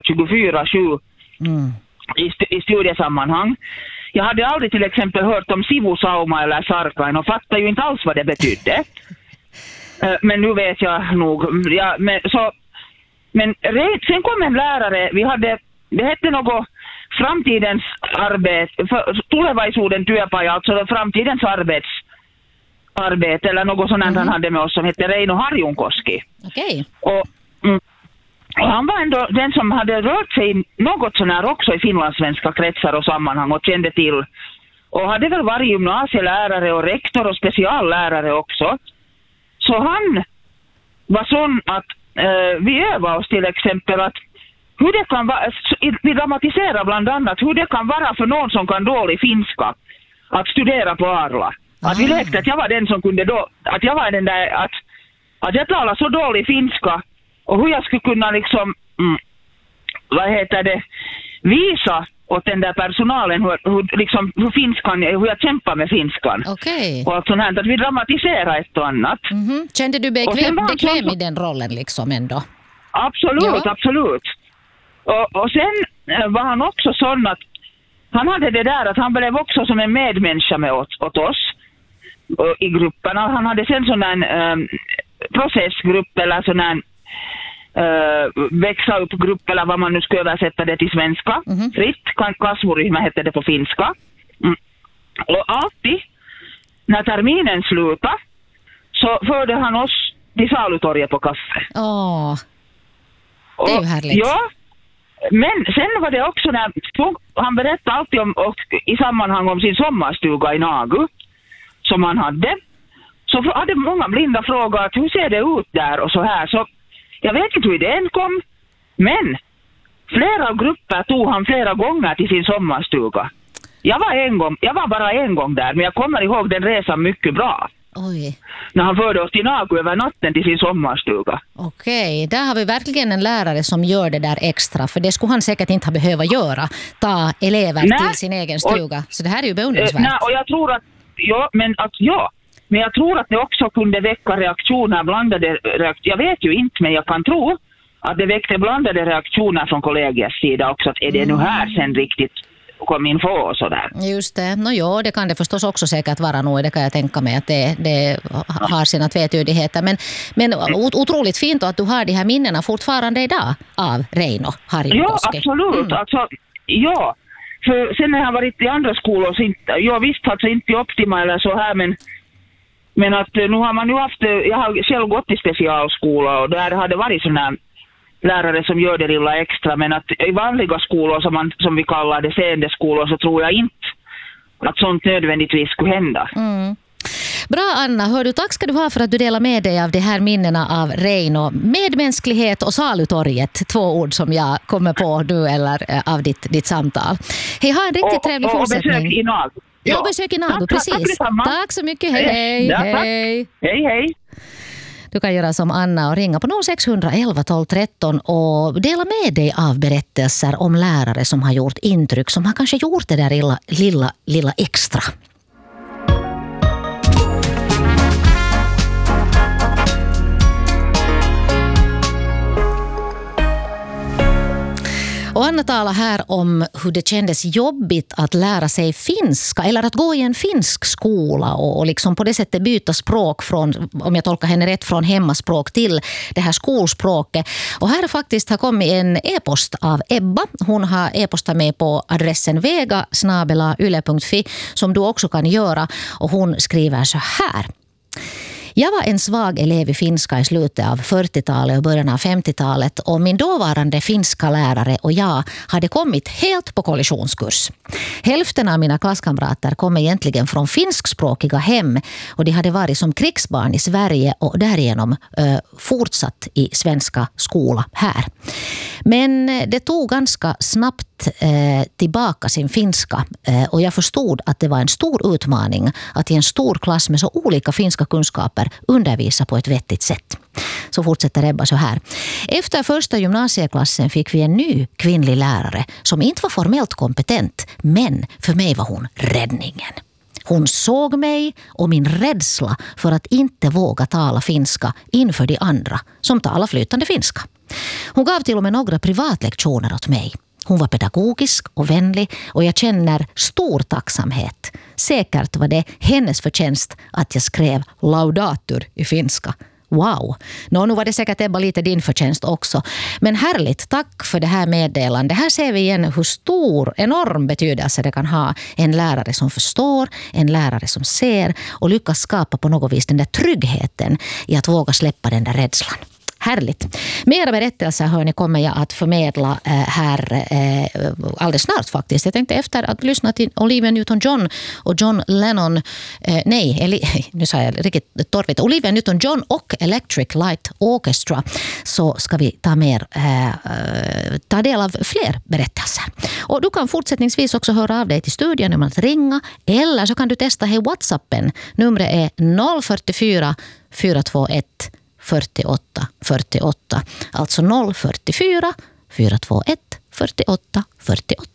24/7 i studiesammanhang. Jag hade aldrig till exempel hört om sivusauma eller sarkain och fattade ju inte alls vad det betydde. Men nu vet jag nog. Ja, men sen kom en lärare, det hette något framtidens arbete, tulevaisuuden työpaja, alltså framtidens arbete eller något sånt han hade med oss som hette Reino Harjunkoski. Okej. Och han var ändå den som hade rört sig något sån här också i finlandssvenska kretsar och sammanhang och kände till. Och hade väl varit gymnasielärare och rektor och speciallärare också. Så han var sån att vi övade oss till exempel att hur det kan vara, vi dramatiserar bland annat hur det kan vara för någon som kan dålig finska att studera på Arla. Att vi lekte att jag var den som kunde att jag var den där att jag talar så dålig finska och hur jag skulle kunna liksom visa åt den där personalen hur jag kämpar med finskan. Okej. Och sånt här, att vi dramatiserar ett och annat. Kände du bekväm i den rollen liksom ändå? Absolut. Och sen var han också sån att han hade det där att han blev också som en medmänniska med åt oss i grupperna. Han hade sen sån en processgrupp eller sån en växa upp grupp eller vad man nu ska översätta det till svenska. Fritt, kasvuryhmä hette det på finska. Och alltid när terminen slutade så förde han oss till salutorget på kaffe. Det är ju härligt. Ja, men sen var det också när han berättade alltid i sammanhang om sin sommarstuga i Nagu som han hade. Så hade många blinda frågat hur ser det ut där och så här. Så jag vet inte hur idén kom, men flera grupper tog han flera gånger till sin sommarstuga. Jag var bara en gång där, men jag kommer ihåg den resan mycket bra. Oj. När han förde oss till Nagu över natten till sin sommarstuga. Okej, där har vi verkligen en lärare som gör det där extra. För det skulle han säkert inte ha behövt göra. Ta elever till sin egen stuga. Så det här är ju beundransvärt. Och jag tror att men jag tror att det också kunde väcka reaktioner, blandade reaktioner. Jag vet ju inte, men jag kan tro att det väckte blandade reaktioner från kollegiets sida också. Att är det nu här sen riktigt kom in på och sådär. Just det. Det kan det förstås också säkert vara nog. Det kan jag tänka mig att det har sina tvetydigheter. Men otroligt fint att du har de här minnena fortfarande idag av Reino Harjunkoski. Ja, absolut. Alltså, ja. För sen när jag har varit i andra skolor så jag visste alltså inte i Optima eller så här, men att nu har man ju haft, jag har själv gått i specialskola och där hade varit sådana lärare som gör det lilla extra, men att i vanliga skolor som vi kallar det seende skolor så tror jag inte att sånt nödvändigtvis skulle hända. Bra Anna, tack ska du ha för att du delar med dig av de här minnena av Reino. Medmänsklighet och salutorget, 2 ord som jag kommer på nu eller av ditt samtal. Hej, ha en riktigt trevlig fortsättning. Och besök i Nagu. Ja, besök i Nagu, precis. Tack så mycket, hej. Hej. Du kan göra som Anna och ringa på 0611 12 13 och dela med dig av berättelser om lärare som har gjort intryck, som har kanske gjort det där lilla extra. Och Anna talar här om hur det kändes jobbigt att lära sig finska eller att gå i en finsk skola och liksom på det sättet byta språk från, om jag tolkar henne rätt, från hemmaspråk till det här skolspråket. Och här faktiskt har kommit en e-post av Ebba. Hon har e-postat med på adressen vega@yle.fi som du också kan göra, och hon skriver så här. Jag var en svag elev i finska i slutet av 40-talet och början av 50-talet, och min dåvarande finska lärare och jag hade kommit helt på kollisionskurs. Hälften av mina klasskamrater kom egentligen från finskspråkiga hem, och de hade varit som krigsbarn i Sverige och därigenom fortsatt i svenska skola här. Men det tog ganska snabbt tillbaka sin finska, och jag förstod att det var en stor utmaning att i en stor klass med så olika finska kunskaper undervisa på ett vettigt sätt. Så fortsätter Ebba så här. Efter första gymnasieklassen fick vi en ny kvinnlig lärare som inte var formellt kompetent, men för mig var hon räddningen. Hon såg mig och min rädsla för att inte våga tala finska inför de andra som talar flytande finska. Hon gav till och med några privatlektioner åt mig. Hon var pedagogisk och vänlig och jag känner stor tacksamhet. Säkert var det hennes förtjänst att jag skrev laudatur i finska. Wow! Nu var det säkert Ebba lite din förtjänst också. Men härligt, tack för det här meddelandet. Här ser vi igen hur stor, enorm betydelse det kan ha en lärare som förstår, en lärare som ser och lyckas skapa på något vis den där tryggheten i att våga släppa den där rädslan. Härligt. Mera berättelser hörni kommer jag att förmedla här alldeles snart faktiskt. Jag tänkte efter att lyssna till Olivia Newton-John och John Lennon, nu sa jag riktigt torvigt, Olivia Newton-John och Electric Light Orchestra, så ska vi ta del av fler berättelser. Och du kan fortsättningsvis också höra av dig till studion genom att ringa, eller så kan du testa WhatsAppen. Numret är 044 421 48 48, alltså 044 421 48 48.